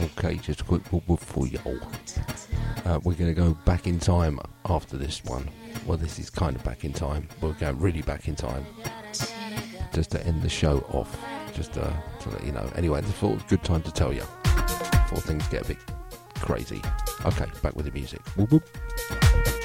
Okay, just a quick whoop whoop for y'all. We're going to go back in time after this one. Well, this is kind of back in time. We're going really back in time. Just to end the show off. Just to let you know. Anyway, I thought it was a good time to tell you. Before things get a bit crazy. Okay, back with the music. Whoop whoop.